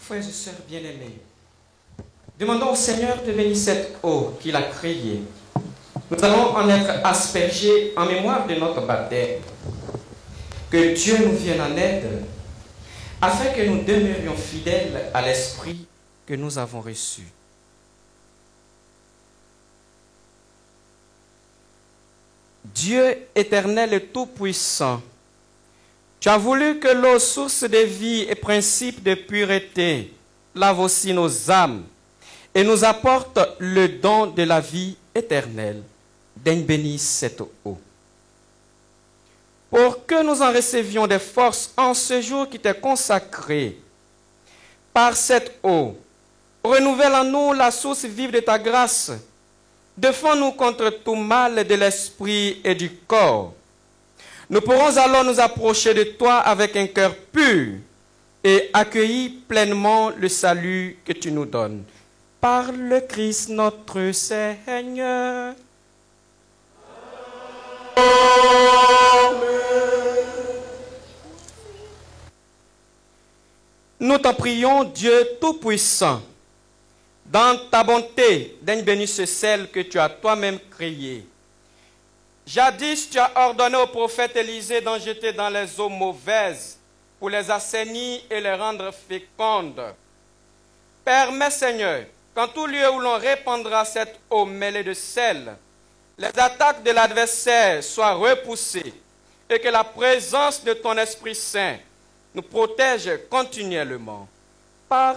Frères et sœurs bien-aimés, demandons au Seigneur de bénir cette eau qu'il a créée. Nous allons en être aspergés en mémoire de notre baptême. Que Dieu nous vienne en aide, afin que nous demeurions fidèles à l'Esprit que nous avons reçu. Dieu éternel et tout-puissant, tu as voulu que l'eau, source de vie et principe de pureté, lave aussi nos âmes et nous apporte le don de la vie éternelle. Daigne bénir cette eau. Pour que nous en recevions des forces en ce jour qui t'est consacré, par cette eau, renouvelle en nous la source vive de ta grâce. Défends-nous contre tout mal de l'esprit et du corps. Nous pourrons alors nous approcher de toi avec un cœur pur et accueillir pleinement le salut que tu nous donnes. Par le Christ notre Seigneur. Amen. Nous t'en prions, Dieu Tout-Puissant. Dans ta bonté, daigne bénir ce sel que tu as toi-même créé. Jadis, tu as ordonné au prophète Élisée d'en jeter dans les eaux mauvaises pour les assainir et les rendre fécondes. Permets, Seigneur, qu'en tout lieu où l'on répandra cette eau mêlée de sel, les attaques de l'adversaire soient repoussées et que la présence de ton Esprit Saint nous protège continuellement. Par